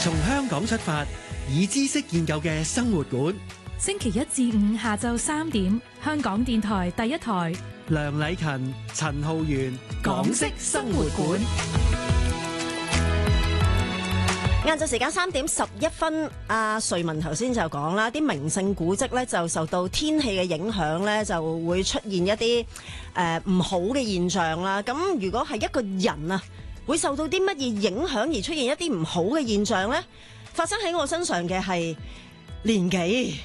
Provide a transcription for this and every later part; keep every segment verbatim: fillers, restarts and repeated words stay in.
從香港出發，以知識建構嘅生活館。 星期一至五下晝三點，香港電台第一台。 梁禮勤、陳浩源，港式生活館。 晏晝時間三點十一分，阿瑞文頭先就講啦，啲名勝古蹟咧就受到天氣嘅影響咧，就會出現一啲誒唔好嘅現象啦。咁如果係一個人啊，會受到啲乜嘢影響而出現一啲唔好嘅現象咧？發生喺我身上嘅係年紀。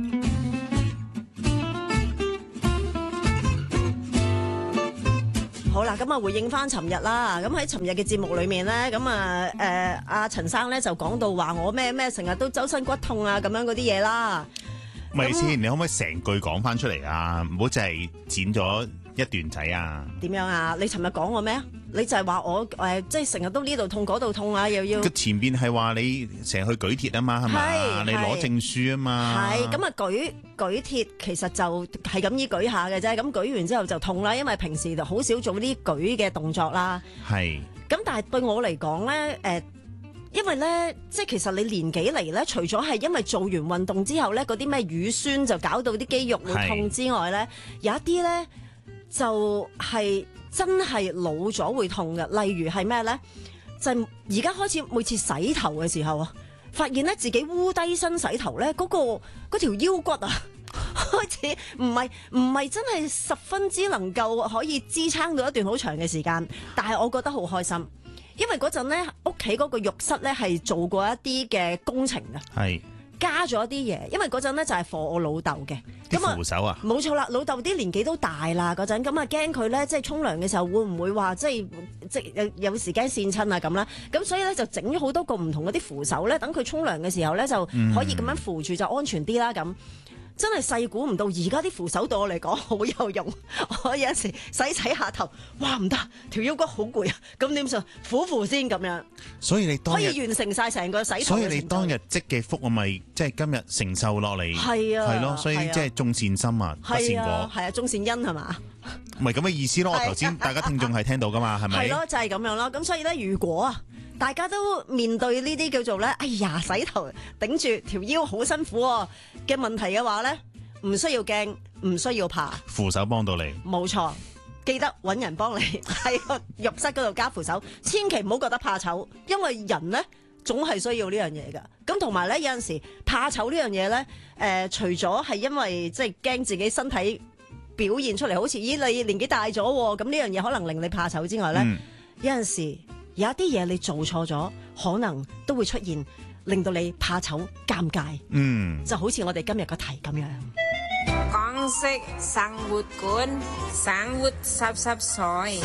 好啦，咁啊回應翻尋日啦，咁喺尋日嘅節目裏面咧，咁啊誒阿陳生咧就講到話我咩咩成日都周身骨痛啊咁樣嗰啲嘢啦。 咪先，你可唔可以成句講翻出嚟啊？唔好淨係剪咗一段仔啊！ 點樣啊？你尋日講我咩啊？你就係話我誒、呃，即係成日都呢度痛嗰度痛啊，又要。個前邊係話你成日去舉鐵啊嘛，係咪？你攞證書啊嘛。 係咁啊，舉舉鐵其實就係咁依舉下嘅啫。咁舉完之後就痛啦，因為平時就好少做呢啲舉嘅動作啦。 係。 咁但係對我嚟講咧，誒、呃，因為咧，即係其實你年紀嚟咧，除咗係因為做完運動之後咧，嗰啲咩乳酸就搞到啲肌肉會痛之外咧，有一啲咧就係、是。真係老咗會痛嘅，例如係咩咧？就係而家開始每次洗頭嘅時候啊，發現咧自己烏低身洗頭咧，嗰、嗰個嗰條腰骨啊，開始唔係唔係真係十分之能夠可以支撐到一段好長嘅時間。但係我覺得好開心，因為嗰陣咧屋企嗰個浴室咧係做過一啲嘅工程嘅，係加咗一啲嘢，因為嗰陣咧就係幫我老豆嘅。 啲扶手啊， 冇錯啦，老豆啲年紀都大啦，嗰陣咁啊驚佢咧，即係沖涼嘅時候會唔會話即係即係有有時驚跣親啊咁啦，咁所以咧就整咗好多個唔同嗰啲扶手咧，等佢沖涼嘅時候咧就可以咁樣扶住就安全啲啦咁。真係細估唔到，而家啲扶手對我嚟講好有用。我有陣時洗洗下頭，哇唔得，條腰骨好攰啊！咁點算？扶扶先咁樣。 所以你當日可以完成晒成個洗頭。 所以你當日積嘅福，我咪即係今日承受落嚟。係啊，係咯，所以即係種善心啊，不善果。 係啊，種善因係嘛？ 唔係咁嘅意思咯。我頭先大家聽眾係聽到噶嘛，係咪？ 係咯，就係咁樣咯。咁所以咧，如果啊，大家都面對呢啲叫做咧，哎呀洗頭頂住條腰好辛苦嘅問題嘅話咧，唔需要驚，唔需要怕， 扶手幫到你。冇錯，記得揾人幫你喺個浴室嗰度加扶手，千祈唔好覺得怕醜，因為人咧總係需要呢樣嘢噶。咁同埋咧有陣時怕醜呢樣嘢咧，誒、呃、除咗係因為即係驚自己身體表現出嚟好似咦你年紀大咗，咁呢樣嘢可能令你怕醜之外咧，嗯、有陣時有一啲嘢你做錯咗，可能都會出現令到你怕醜尷尬。嗯，就好似我哋今日個題咁樣。 港式生活館，生活濕濕碎，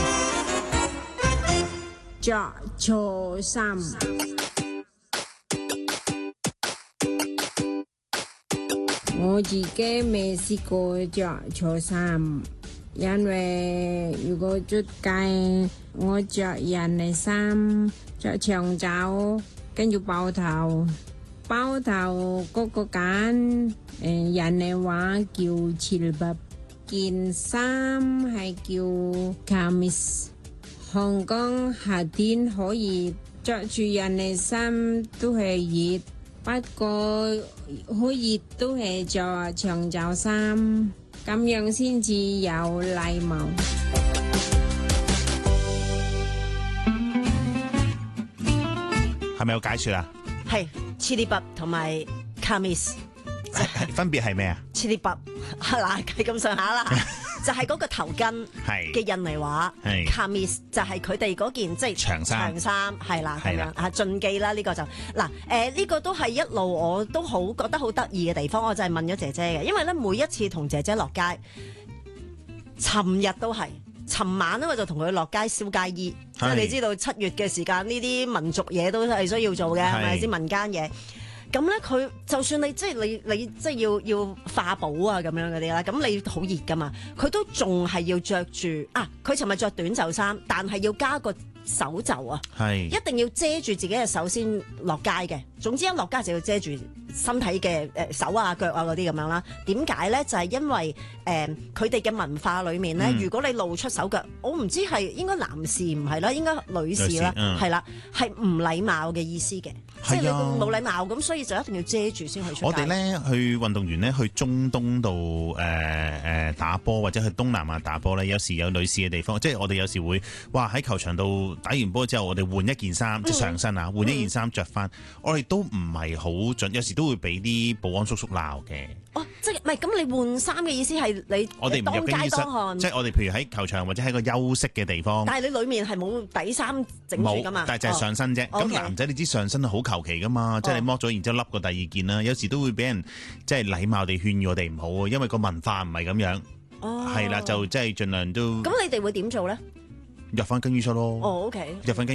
着錯衫。我自己未試過着錯衫，因為如果出街我着人哋衫，着長袖，跟住包頭，包頭嗰個揀。誒、呃，人哋話叫切巴，件衫係叫 kamis。香港夏天可以着住人哋衫都係熱，不過好熱都係着長袖衫，咁樣先至有禮貌。 係咪有解說啊？ 係切巴同埋 kamis。 分別係咩啊？ 切啲筆係啦，係咁上下啦，就係嗰個頭巾嘅印尼話，kamis 就係佢哋嗰件即係長衫，長衫係啦咁樣啊，禁忌啦呢個就嗱誒呢個都係一路我都好覺得好得意嘅地方，我就係問咗姐姐嘅，因為咧每一次同姐姐落街，尋日都係，尋晚咧我就同佢落街燒街衣，即係你知道七月嘅時間呢啲民族嘢都係需要做嘅，係咪先民間嘢？咁咧，佢就算你即係你你即係要要化寶啊咁樣嗰啲啦，咁你好熱噶嘛，佢都仲係要着住啊！佢尋日着短袖衫，但係要加個手袖啊，係一定要遮住自己嘅手先落街嘅。總之一落街就要遮住身體嘅誒手啊腳啊嗰啲咁樣啦。點解咧？就係因為誒佢哋嘅文化裏面咧， 嗯、 如果你露出手腳，我唔知係應該男士唔係啦，應該女士啦，係啦、嗯，係唔禮貌嘅意思嘅，即係你冇禮貌咁，所以就一定要遮住先去出街。 我哋咧去運動員咧去中東度誒誒打波或者去東南亞打波咧，有時有女士嘅地方，即係我哋有時會哇喺球場度打完波之後，我哋換一件衫、嗯、即係上身啊，換一件衫着翻，我哋都唔係好準，有時都會俾啲保安叔叔鬧嘅。 哦，即係唔係咁？你換衫嘅意思係你我哋唔入更衣室，即係我哋譬如喺球場或者喺個休息嘅地方。 但係你裡面係冇底衫整住噶嘛？ 但係就係上身啫。咁、哦、男仔你知上身係好求其噶嘛？哦、即係你剝咗然之後笠個第二件啦。有時都會俾人即係禮貌地勸我哋唔好，因為個文化唔係咁樣。哦，係啦，就即係盡量都。 咁你哋會點做咧？ 入翻更衣室咯。 哦，OK。 入翻。